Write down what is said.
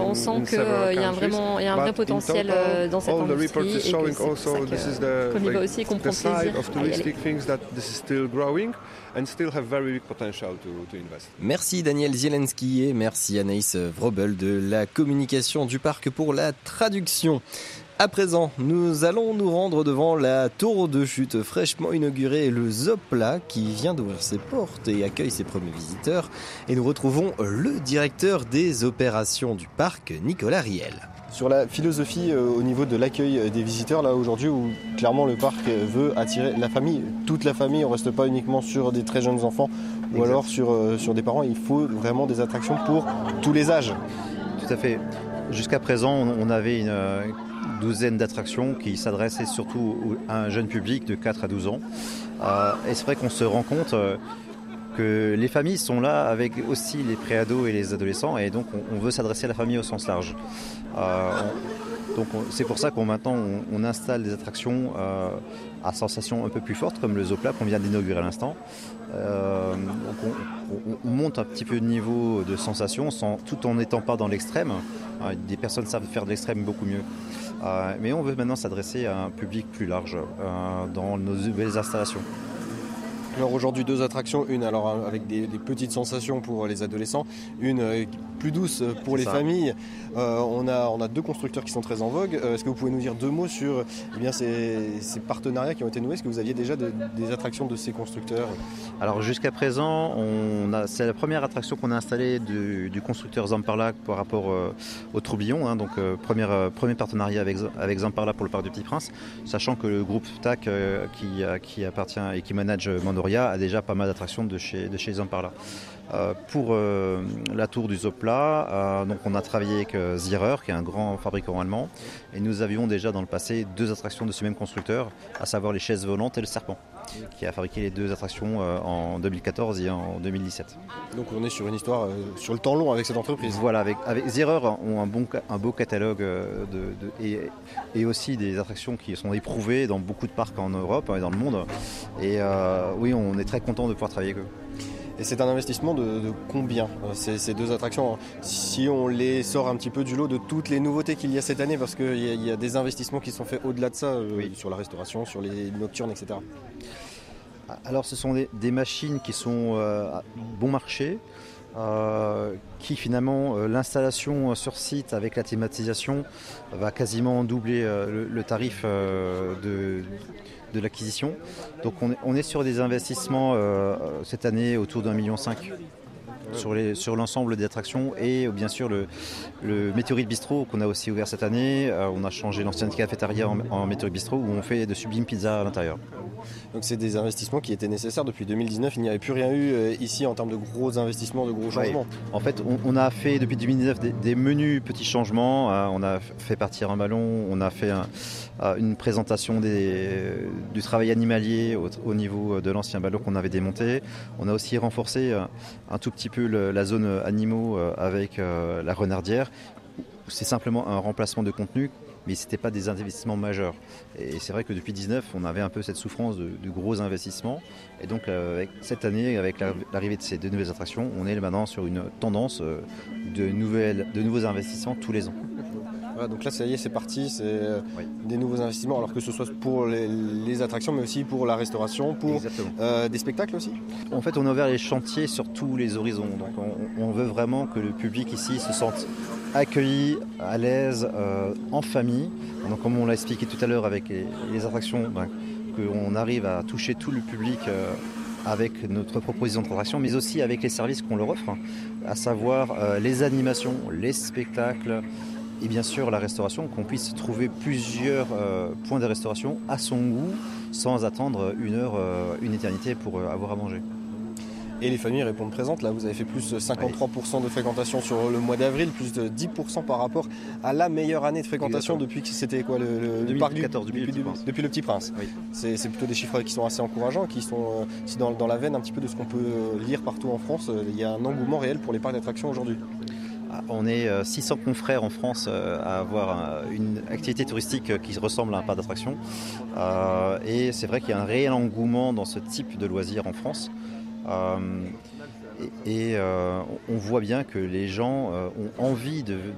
on sent qu'il y a un vrai potentiel dans cette industrie et que c'est pour ça que Comiva aussi comprend plaisir à y aller. Merci Daniel Zielinski et merci Anaïs Vrobel de la communication du parc pour la traduction. À présent, nous allons nous rendre devant la tour de chute fraîchement inaugurée, le Zopla, qui vient d'ouvrir ses portes et accueille ses premiers visiteurs. Et nous retrouvons le directeur des opérations du parc, Nicolas Riel. Sur la philosophie au niveau de l'accueil des visiteurs, là aujourd'hui où clairement le parc veut attirer la famille, toute la famille, on ne reste pas uniquement sur des très jeunes enfants ou alors sur des parents, il faut vraiment des attractions pour tous les âges. Tout à fait. Jusqu'à présent, on avait une douzaine d'attractions qui s'adressaient surtout à un jeune public de 4 à 12 ans. Et c'est vrai qu'on se rend compte que les familles sont là avec aussi les préados et les adolescents et donc on veut s'adresser à la famille au sens large. Donc c'est pour ça qu'on installe des attractions à sensations un peu plus fortes comme le Zopla qu'on vient d'inaugurer à l'instant. On monte un petit peu de niveau de sensation tout en n'étant pas dans l'extrême. Des personnes savent faire de l'extrême beaucoup mieux. Mais on veut maintenant s'adresser à un public plus large dans nos nouvelles installations. Alors aujourd'hui 2 attractions, une alors avec des petites sensations pour les adolescents, une plus douce pour les familles. On a 2 constructeurs qui sont très en vogue. Est-ce que vous pouvez nous dire 2 mots sur ces partenariats qui ont été noués? Est-ce que vous aviez déjà des attractions de ces constructeurs? Alors jusqu'à présent, c'est la première attraction qu'on a installée du constructeur Zamparla par rapport au Tourbillon. Donc premier partenariat avec Zamparla pour le parc du Petit Prince, sachant que le groupe TAC qui appartient et qui manage Mandoria a déjà pas mal d'attractions de chez Zamparla. Pour la tour du Zopla, donc on a travaillé avec Zierer, qui est un grand fabricant allemand, et nous avions déjà dans le passé 2 attractions de ce même constructeur, à savoir les chaises volantes et le serpent, qui a fabriqué les 2 attractions en 2014 et en 2017. Donc on est sur une histoire sur le temps long avec cette entreprise. Voilà, avec Zierer ont un beau catalogue et aussi des attractions qui sont éprouvées dans beaucoup de parcs en Europe et dans le monde. Et oui, on est très content de pouvoir travailler avec eux. Et c'est un investissement de combien ces 2 attractions, si on les sort un petit peu du lot de toutes les nouveautés qu'il y a cette année, parce qu'il y a des investissements qui sont faits au-delà de ça, sur la restauration, sur les nocturnes, etc. Alors ce sont des machines qui sont bon marché, qui finalement l'installation sur site avec la thématisation va quasiment doubler le tarif de l'acquisition. Donc on est sur des investissements cette année autour d'1,5 million sur l'ensemble des attractions et bien sûr le Météorite Bistro qu'on a aussi ouvert cette année. On a changé l'ancienne cafétéria en Météorite Bistro où on fait de sublimes pizzas à l'intérieur. Donc c'est des investissements qui étaient nécessaires depuis 2019. Il n'y avait plus rien eu ici en termes de gros investissements, de gros changements. En fait, on a fait depuis 2019 des menus petits changements. On a fait partir un ballon, on a fait une présentation du travail animalier au niveau de l'ancien ballon qu'on avait démonté. On a aussi renforcé un tout petit peu la zone animaux avec la renardière. C'est simplement un remplacement de contenu, mais ce n'était pas des investissements majeurs. Et c'est vrai que depuis 2019, on avait un peu cette souffrance de gros investissements. Et donc avec cette année, avec l'arrivée de ces 2 nouvelles attractions, on est maintenant sur une tendance de nouveaux investissements tous les ans. Voilà, donc là, ça y est, c'est parti, c'est des nouveaux investissements, alors que ce soit pour les attractions, mais aussi pour la restauration, pour des spectacles aussi. En fait, on a ouvert les chantiers sur tous les horizons. Donc on veut vraiment que le public ici se sente accueilli, à l'aise, en famille. Donc comme on l'a expliqué tout à l'heure avec les attractions, qu'on arrive à toucher tout le public avec notre proposition d'attraction, mais aussi avec les services qu'on leur offre, à savoir les animations, les spectacles, et bien sûr la restauration, qu'on puisse trouver plusieurs points de restauration à son goût sans attendre une éternité pour avoir à manger. Et les familles répondent présentes. Là, vous avez fait plus 53% de fréquentation sur le mois d'avril, plus de 10% par rapport à la meilleure année de fréquentation depuis que c'était quoi le parc depuis le Petit Prince. Oui. C'est plutôt des chiffres qui sont assez encourageants, qui sont dans la veine un petit peu de ce qu'on peut lire partout en France. Il y a un engouement réel pour les parcs d'attractions aujourd'hui. On est 600 confrères en France à avoir une activité touristique qui ressemble à un parc d'attractions. Et c'est vrai qu'il y a un réel engouement dans ce type de loisirs en France. On voit bien que les gens ont envie de